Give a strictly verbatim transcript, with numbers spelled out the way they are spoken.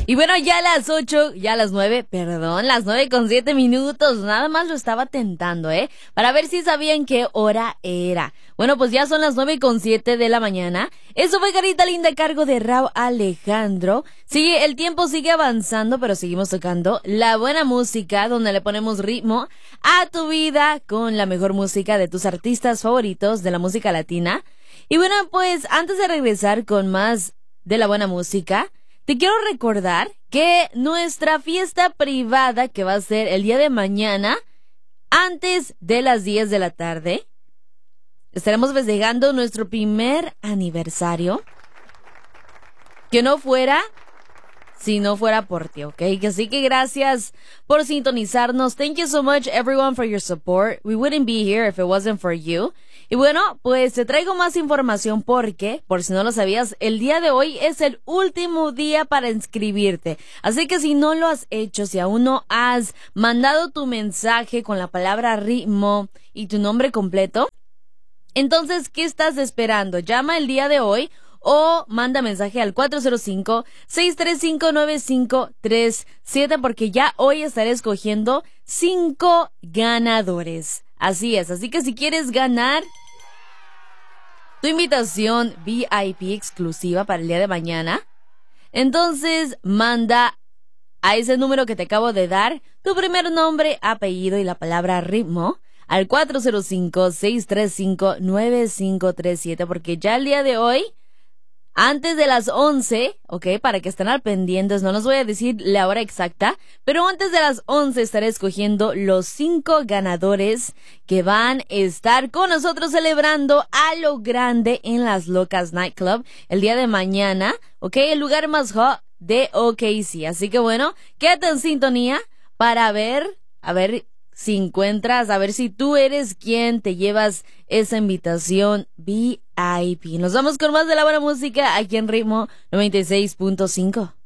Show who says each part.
Speaker 1: Y bueno, ya a las ocho, ya a las nueve, perdón, las nueve con siete minutos, nada más lo estaba tentando, ¿eh? Para ver si sabían qué hora era. Bueno, pues ya son las nueve con siete de la mañana. Eso fue Carita Linda a cargo de Rauw Alejandro. Sigue, el tiempo sigue avanzando, pero seguimos tocando la buena música, donde le ponemos ritmo a tu vida con la mejor música de tus artistas favoritos de la música latina. Y bueno, pues antes de regresar con más de la buena música, te quiero recordar que nuestra fiesta privada, que va a ser el día de mañana, antes de las diez de la tarde, estaremos festejando nuestro primer aniversario. Que no fuera, si no fuera por ti, ¿ok? Así que gracias por sintonizarnos. Thank you so much, everyone, for your support. We wouldn't be here if it wasn't for you. Y bueno, pues te traigo más información porque, por si no lo sabías, el día de hoy es el último día para inscribirte. Así que si no lo has hecho, si aún no has mandado tu mensaje con la palabra ritmo y tu nombre completo, entonces, ¿qué estás esperando? Llama el día de hoy o manda mensaje al cuatro cero cinco, seis tres cinco, nueve cinco tres siete porque ya hoy estaré escogiendo cinco ganadores. Así es, así que si quieres ganar tu invitación V I P exclusiva para el día de mañana, entonces manda a ese número que te acabo de dar tu primer nombre, apellido y la palabra ritmo al cuatro cero cinco, seis tres cinco, nueve cinco tres siete porque ya el día de hoy, antes de las once, ok, para que estén al pendientes, no les voy a decir la hora exacta, pero antes de las once estaré escogiendo los cinco ganadores que van a estar con nosotros celebrando a lo grande en Las Locas Nightclub el día de mañana, ok, el lugar más hot de O K C. Así que bueno, quédate en sintonía para ver, a ver si encuentras, a ver si tú eres quien te llevas esa invitación V I P. Nos vamos con más de la buena música aquí en Ritmo noventa y seis punto cinco.